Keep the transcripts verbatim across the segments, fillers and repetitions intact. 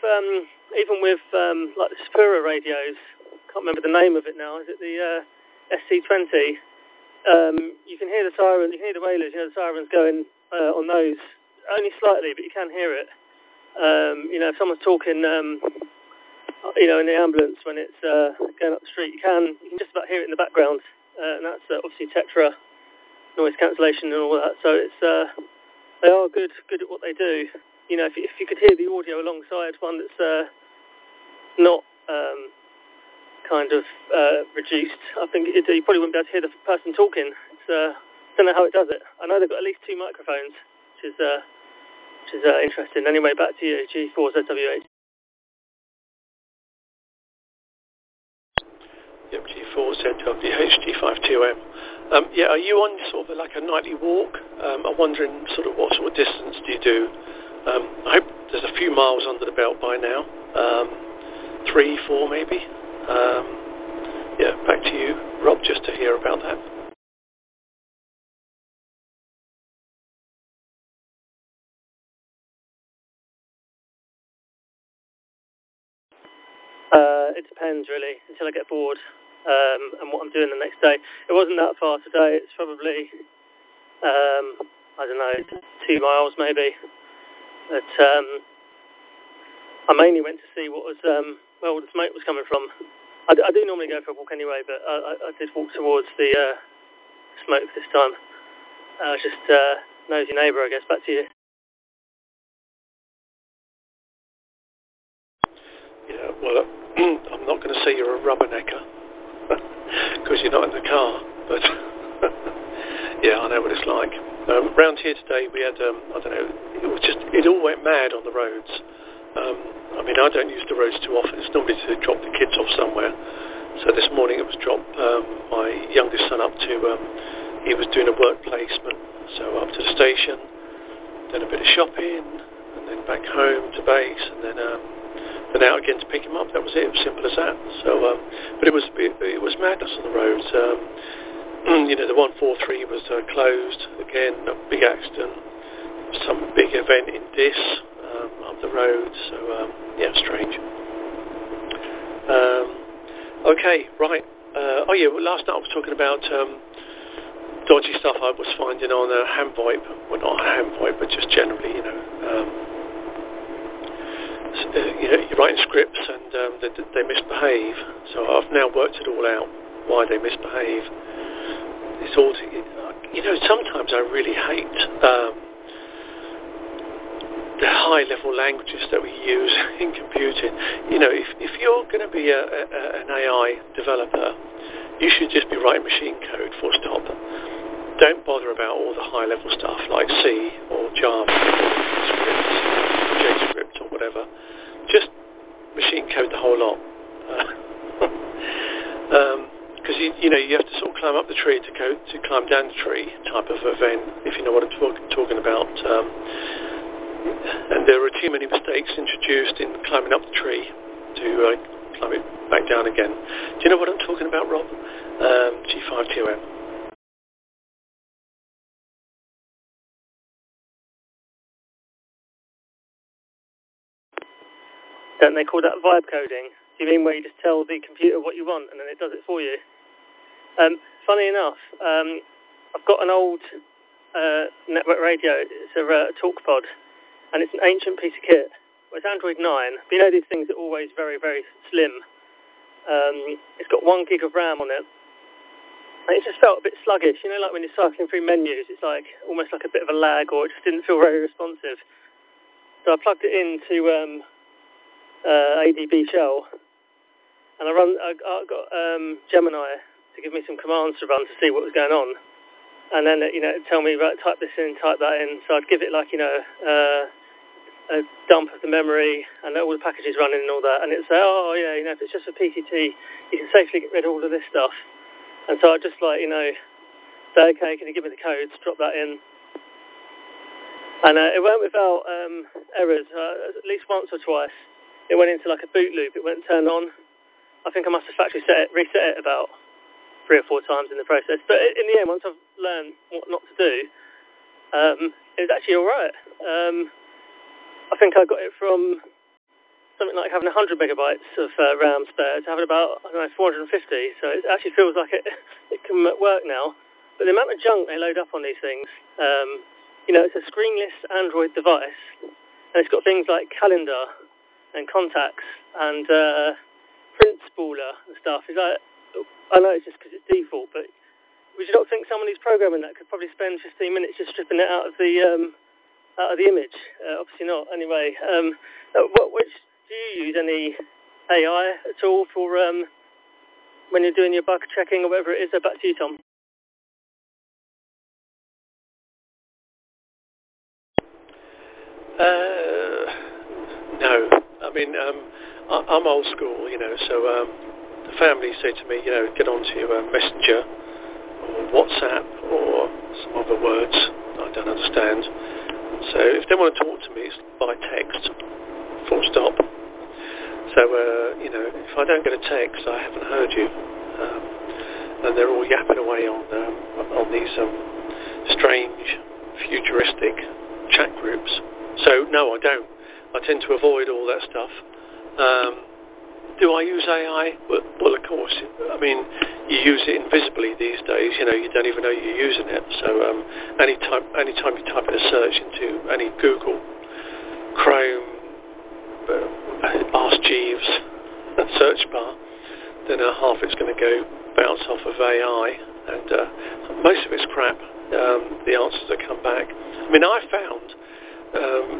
um, even with um, like the Sapura radios, can't remember the name of it now. Is it the uh, S C twenty? Um, you can hear the sirens, you can hear the wailers, you hear the sirens going uh, on those, only slightly, but you can hear it. Um, you know, if someone's talking, um, you know, in the ambulance when it's uh, going up the street, you can you can just about hear it in the background, uh, and that's uh, obviously Tetra noise cancellation and all that. So it's uh, they are good good at what they do. You know, if you, if you could hear the audio alongside one that's uh, not um, kind of uh, reduced, I think it, you probably wouldn't be able to hear the person talking. It's, uh, I don't know how it does it. I know they've got at least two microphones, which is uh, which is uh, interesting. Anyway, back to you, G four Z W H. Yep, G four Z W H, G five T O M. Um, yeah, are you on sort of like a nightly walk? Um, I'm wondering sort of what sort of distance do you do? Um, I hope there's a few miles under the belt by now. Um, three, four maybe. Um, yeah, back to you, Rob, just to hear about that. Uh, it depends really, until I get bored um, and what I'm doing the next day. It wasn't that far today. It's probably, um, I don't know, two miles maybe. But um, I mainly went to see what was um, where all the smoke was coming from. I, I do normally go for a walk anyway, but I, I, I did walk towards the uh, smoke this time. Uh, just uh, nosy neighbour, I guess. Back to you. Yeah, well, I'm not going to say you're a rubbernecker because you're not in the car, but yeah, I know what it's like. Um, round here today we had, um, I don't know, it was just, it all went mad on the roads. Um, I mean, I don't use the roads too often. It's normally to drop the kids off somewhere. So this morning it was drop um, my youngest son up to, um, he was doing a work placement, so up to the station, then a bit of shopping, and then back home to base, and then um, then out again to pick him up. That was it. It was simple as that. So, um, but it was it, it was madness on the roads. Um, you know, the one forty-three was uh, closed again. A big accident. Some big event in Dis um, up the road. So um, yeah, strange. Um, okay, right. Uh, oh yeah. Well, last night I was talking about um, dodgy stuff I was finding on a ham VoIP. Well, not a ham VoIP, but just generally, you know. Um, Uh, you know, you're writing scripts and um, they, they misbehave. So I've now worked it all out, why they misbehave. It's all, to, you know, sometimes I really hate um, the high-level languages that we use in computing. You know, if, if you're going to be a, a, an A I developer, you should just be writing machine code, full stop. Don't bother about all the high-level stuff like C or Java scripts, JavaScript or whatever. Just machine code the whole lot. Because, uh, um, you, you know, you have to sort of climb up the tree to go to climb down the tree type of event, if you know what I'm talk, talking about. Um, and there are too many mistakes introduced in climbing up the tree to uh, climb it back down again. Do you know what I'm talking about, Rob? Um, G five T O M. Don't they call that vibe coding? Do you mean where you just tell the computer what you want and then it does it for you? Um, funny enough, um, I've got an old uh, network radio. It's a uh, TalkPod, and it's an ancient piece of kit. Well, it's Android nine. But you know these things are always very, very slim. Um, it's got one gig of RAM on it. And it just felt a bit sluggish. You know, like when you're cycling through menus, it's like almost like a bit of a lag, or it just didn't feel very responsive. So I plugged it into um, uh, A D B Shell, and I run. I, I got um, Gemini to give me some commands to run to see what was going on, and then you know it'd tell me right, type this in, type that in. So I'd give it like you know uh, a dump of the memory and all the packages running and all that, and it'd say, oh yeah, you know if it's just a P C T, you can safely get rid of all of this stuff. And so I just like, you know, say, okay, can you give me the codes, drop that in. And uh, it went without um, errors, uh, at least once or twice. It went into like a boot loop, it went turned on. I think I must have factory set it, reset it about three or four times in the process. But in the end, once I've learned what not to do, um, it was actually all right. Um, I think I got it from something like having one hundred megabytes of uh, RAM spare to having about, I don't know, four hundred fifty. So it actually feels like it, it can work now. But the amount of junk they load up on these things, um, you know, it's a screenless Android device, and it's got things like calendar and contacts and uh, print spooler and stuff. Is that, I know it's just because it's default, but would you not think somebody's programming that could probably spend fifteen minutes just stripping it out of the um, out of the image? Uh, obviously not. Anyway, um, uh, what, which do you use any A I at all for um, when you're doing your bug checking or whatever it is? Uh, back to you, Tom. Uh, no, I mean um, I, I'm old school, you know. So um, the family say to me, you know, get onto your uh, Messenger or WhatsApp or some other words I don't understand. So if they want to talk to me, it's by text, full stop. So uh, you know, if I don't get a text, I haven't heard you. Um, and they're all yapping away on um, on these um, strange, futuristic chat groups. So no, I don't. I tend to avoid all that stuff. Um, do I use A I? Well, well, of course. I mean, you use it invisibly these days. You know, you don't even know you're using it. So um, any time, any time you type in a search into any Google, Chrome, uh, Ask Jeeves search bar, then uh, half it's going to go bounce off of A I, and uh, most of it's crap. Um, the answers that come back. I mean, I found. Um,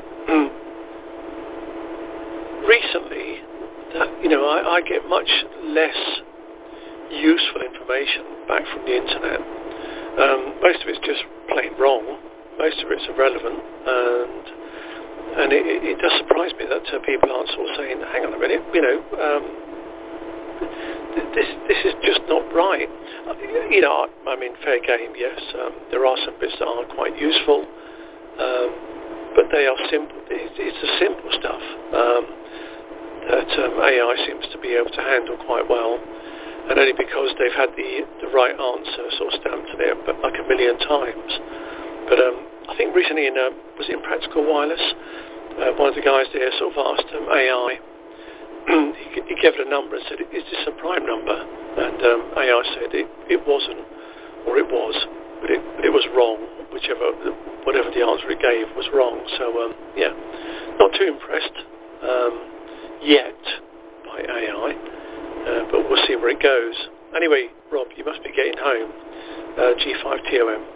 recently, that, you know, I, I get much less useful information back from the internet. Um, most of it's just plain wrong. Most of it's irrelevant, and and it, it, it does surprise me that uh, people aren't sort of saying, "Hang on a minute, you know, um, th- this this is just not right." Uh, you know, I, I mean, fair game, yes. Um, there are some bits that are quite useful. Um, But they are simple. It's, it's the simple stuff um, that um, A I seems to be able to handle quite well, and only because they've had the the right answer sort of stamped to them, but like a million times. But um, I think recently in uh, was it in Practical Wireless, uh, one of the guys there sort of asked um, A I. he, he gave it a number and said, "Is this a prime number?" And um, A I said it, it wasn't, or it was, but it it was wrong. Whichever, whatever the answer it gave was wrong. So, um, yeah, not too impressed um, yet by A I, uh, but we'll see where it goes. Anyway, Rob, you must be getting home. Uh, G five T O M.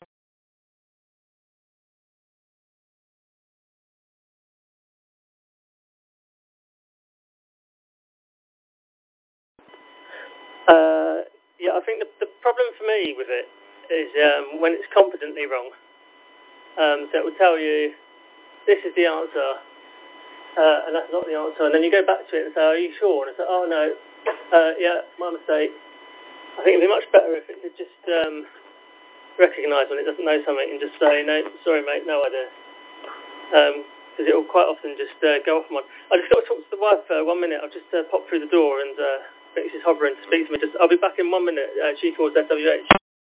Uh, yeah, I think the, the problem for me with it is um, when it's competently wrong. Um, so it will tell you, this is the answer, uh, and that's not the answer. And then you go back to it and say, are you sure? And it's like, oh no, uh, yeah, my mistake. I think it'd be much better if it could just um, recognise when it doesn't know something and just say, no, sorry mate, no idea. Because um, it will quite often just uh, go off on one. I just got to talk to the wife for uh, one minute. I've just uh, popped through the door and uh, I think she's hovering to speak to me. Just, I'll be back in one minute, uh, G four Z W H.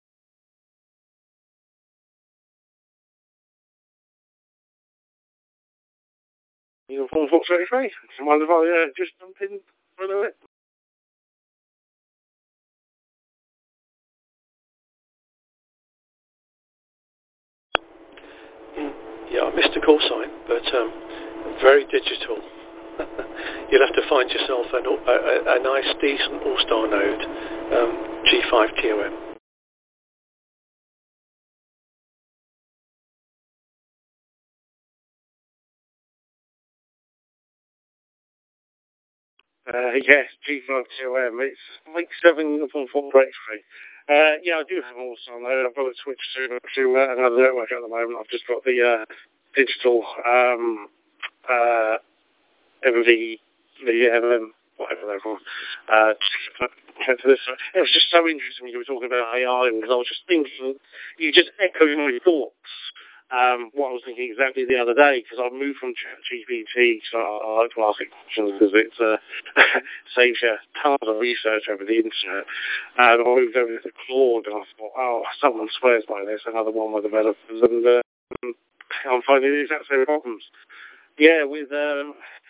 Uniform Fox thirty-three. I wonder if I uh, just jump in for a minute. Mm, yeah, I missed the call sign, but um, very digital. You'll have to find yourself an, a, a, a nice, decent All-Star node, um, G five T O M. Uh, yes, G five T O M. It's like seven Uniform Fox thirty-three. Uh, yeah, I do have an All-Star node. I've got to switch to, to uh, another network at the moment. I've just got the uh, digital um, uh, M V, the M M, whatever they're called. Uh, to this. It was just so interesting when you were talking about A I, because I was just thinking, you just echoed my thoughts. Um, what I was thinking exactly the other day, because I've moved from ChatGPT, so I, I like to ask it questions because it uh, saves you tons of research over the internet. And I moved over to Claude, and I thought, oh, someone swears by this, another one with developers, and uh, I'm finding the exact same problems. Yeah, with um,